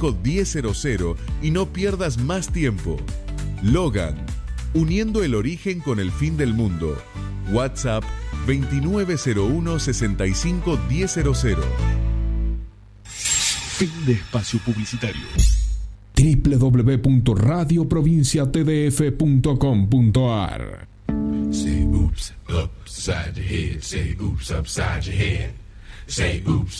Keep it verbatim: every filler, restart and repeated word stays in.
cinco, diez cero cero y no pierdas más tiempo. Logan, uniendo el origen con el fin del mundo. WhatsApp veintinueve cero uno, sesenta y cinco, diez cero cero. Fin de espacio publicitario. doble u doble u doble u punto radio provincia t d f punto com punto a r. Say oops upside your head. Say oops upside your head. Say oops